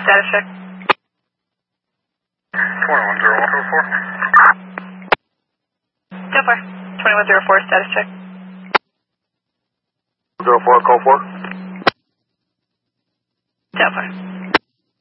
Status check. 210104. 10-4. 2104, status check. 04, call 4. 10-4.